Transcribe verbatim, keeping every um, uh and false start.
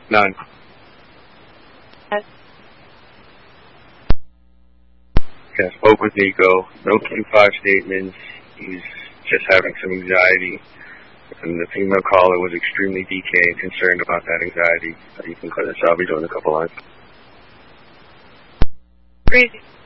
None. Yes. Yeah, I spoke with Nico. No Q five statements. He's just having some anxiety. And the female caller was extremely D K and concerned about that anxiety. You can cut this out. I'll be doing a couple lines. Crazy.